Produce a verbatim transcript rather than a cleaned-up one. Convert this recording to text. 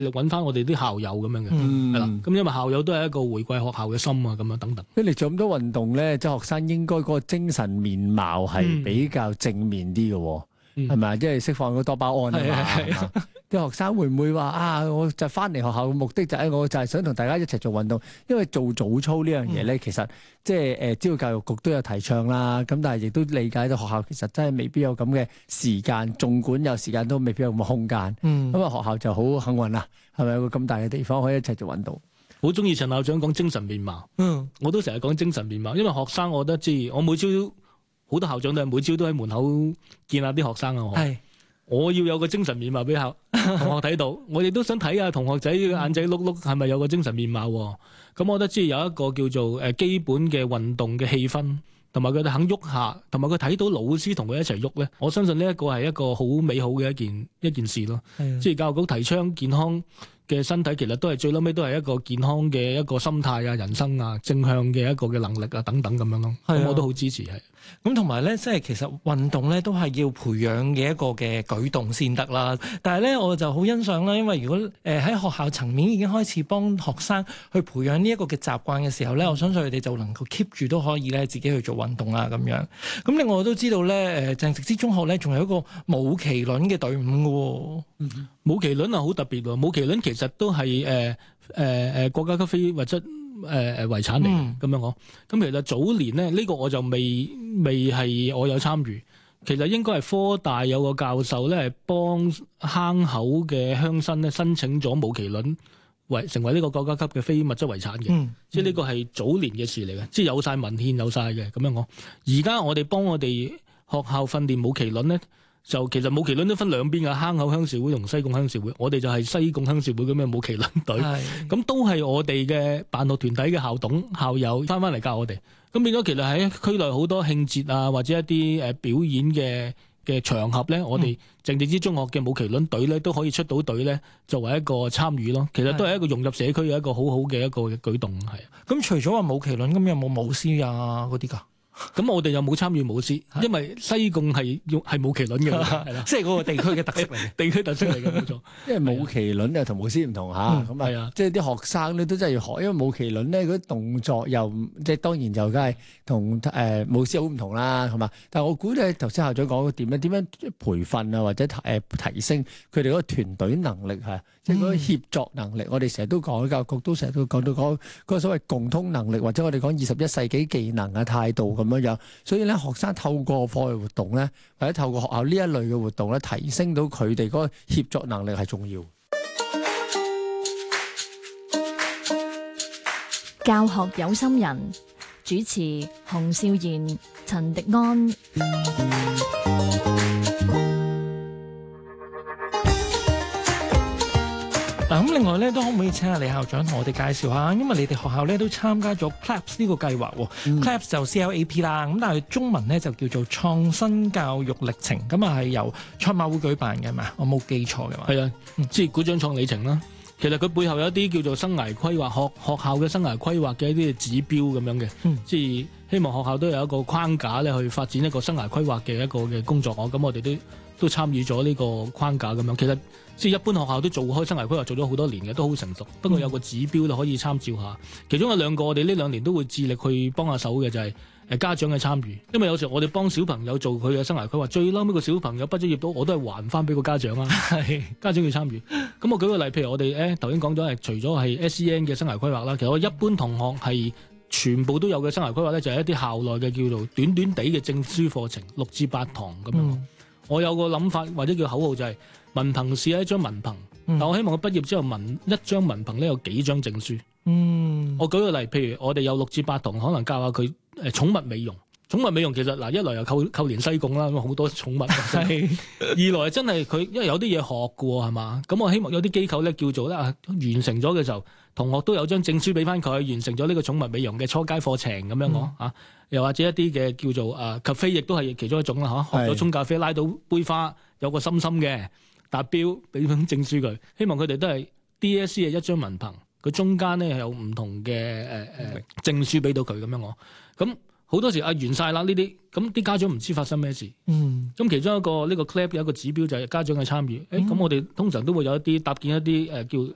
揾翻我哋啲校友咁樣嘅，係啦、嗯。咁因為校友都係一個回歸學校嘅心啊，咁樣等等。 因為你做咁多運動咧，即係學生應該嗰個精神面貌係比較正面啲嘅，係咪啊？即係釋放咗多巴胺啊嘛。啲學生會唔會話啊？我就翻嚟學校嘅目的就係我就係想同大家一齊做運動，因為做早操呢樣嘢咧，其實即係誒，只要教育局都有提倡啦。咁但係亦都理解到學校其實真係未必有咁嘅時間，縱管有時間都未必有咁嘅空間。咁、嗯、啊，學校就好幸運啦，係咪有個咁大嘅地方可以一齊做運動？ 好中意陳校長講精神面貌，嗯，我都成日講精神面貌，因為學生我覺得知，我每朝好多校長都係每朝都喺門口見下啲學生啊，我係。我要有個精神面貌俾校同學睇到，我亦都想睇下同學仔眼仔碌碌係咪有個精神面貌。咁我覺得即係有一個叫做誒基本嘅運動嘅氣氛，同埋佢哋肯喐下，同埋佢睇到老師同佢一齊喐咧，我相信呢一個係一個好美好嘅一件一件事咯。即係教育局提倡健康嘅身體，其實都係最撈尾都係一個健康嘅一個心態啊、人生啊、正向嘅一個嘅能力啊等等咁樣咯。咁我都好支持係。 咁同埋咧，即係其實運動咧都係要培養嘅一個嘅舉動先得啦。但係咧，我就好欣賞啦，因為如果誒喺學校層面已經開始幫學生去培養呢一個嘅習慣嘅時候咧，我相信佢哋就能夠 keep 住都可以咧自己去做運動啊咁樣。咁另外我都知道咧，誒鄭植之中學咧仲有一個舞麒麟嘅隊伍嘅喎。 嗯、舞麒麟啊好特別喎，舞麒麟其實都係誒誒誒國家級非物質。誒誒遺產嚟嘅咁樣講，咁其實早年咧呢、呢個我就未未係我有參與，其實應該係科大有個教授咧係幫坑口嘅鄉紳咧申請咗舞麒麟為成為呢個國家級嘅非物質遺產嘅，嗯嗯、即係呢個係早年嘅事嚟嘅，即係有晒文獻有晒嘅咁樣講。而家我哋幫我哋學校訓練舞麒麟咧。就其實舞麒麟都分兩邊嘅，坑口鄉事會同西貢鄉事會，我哋就係西貢鄉事會咁嘅舞麒麟隊，咁都係我哋嘅辦學團體嘅校董校友翻翻嚟教我哋，咁變咗其實喺區內好多慶節啊或者一啲誒表演嘅嘅場合咧，嗯、我哋鄭植之中學嘅舞麒麟隊咧都可以出到隊咧，作為一個參與咯。其實都係一個融入社區嘅一個好好嘅一個舉動係。 咁除咗話舞麒麟，咁有冇舞獅啊嗰啲㗎？ 咁我哋又冇參與舞獅，因為西貢係用係舞麒麟嘅，係啦， 即係嗰個地區嘅特色嚟嘅， 地區特色嚟嘅冇錯。 因為舞麒麟又同舞獅唔同嚇，咁係啊，即係啲學生咧都真係要學，因為舞麒麟咧嗰啲動作又即係當然就梗係同誒舞獅好唔同啦，係嘛？但係我估咧頭先校長講點樣點樣培訓啊，或者誒提升佢哋嗰個團隊能力係，即係嗰個協作能力。嗯、我哋成日都講教育局都成日都講到嗰嗰個所謂共通能力，或者我哋講二十一世紀技能嘅態度咁樣樣。所以咧，學生透過課外活動咧，或者透過學校呢一類嘅活動咧，提升到佢哋嗰個協作能力係重要。 教學有心人，主持洪少賢、陳迪安。 嗱，咁另外咧，都可唔可以請下李校長同我哋介紹下？因為你哋學校咧都參加咗 C L A P S 呢個計劃喎、嗯、，C L A P S 就 C L A P 啦，咁但係中文咧就叫做創新教育歷程，咁啊係由賽馬會舉辦嘅嘛？我冇記錯嘅話。係啊， 即係鼓掌創里程啦。其實佢背後有一啲叫做生涯規劃學學校嘅生涯規劃嘅一啲指標咁樣嘅，嗯、即係希望學校都有一個框架咧去發展一個生涯規劃嘅一個嘅工作。我咁我哋都都參與咗呢個框架咁樣。其實即係一般學校都做開生涯規劃做咗好多年嘅，都好成熟。不過有個指標咧可以參照下。其中有兩個我哋呢兩年都會致力去幫下手嘅就係、是。誒家長嘅參與，因為有時候我哋幫小朋友做佢嘅生涯規劃，最嬲尾個小朋友畢咗業到，我都係還翻俾個家長啊。係家長要參與。咁我舉個例，譬如我哋誒頭先講咗係除咗係 S E N 嘅生涯規劃啦，其實我一般同學係全部都有嘅生涯規劃咧，就係一啲校內嘅叫做短短地嘅證書課程，六至八堂咁樣。嗯、我有個諗法或者叫口號就係、是、文憑試係一張文憑，嗯、但我希望佢畢業之後文一張文憑咧有幾張證書。嗯，我舉個例，譬如我哋有六至八堂，可能教下佢誒寵物美容。寵物美容其實嗱，一來又扣扣連西貢啦，咁好多寵物。係。二來真係佢，因為有啲嘢學嘅喎，係嘛？咁我希望有啲機構咧叫做咧完成咗嘅時候，同學都有張證書俾翻佢，完成咗呢個寵物美容嘅初階課程咁樣講嚇。嗯、又或者一啲嘅叫做啊咖啡，亦都係其中一種啦嚇。學咗沖咖啡，拉到杯花，有個心心嘅達標，俾張證書佢。希望佢哋都係 D S E 係一張文憑。佢中間咧係有唔同嘅誒誒證書俾到佢咁樣我，咁好多時啊完晒啦呢啲，咁啲家長唔知發生咩事。嗯，咁其中一個呢、呢個 C L A P 有一個指標就係家長嘅參與。誒、嗯，咁、欸、我哋通常都會有一啲搭建一啲誒、呃、叫誒